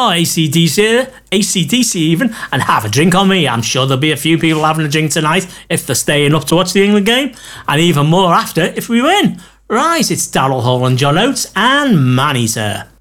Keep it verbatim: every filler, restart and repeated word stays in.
Oh, A C D C, A C D C even, and have a drink on me. I'm sure there'll be a few people having a drink tonight if they're staying up to watch the England game, and even more after if we win. Right, it's Daryl Hall and John Oates and Manny, sir.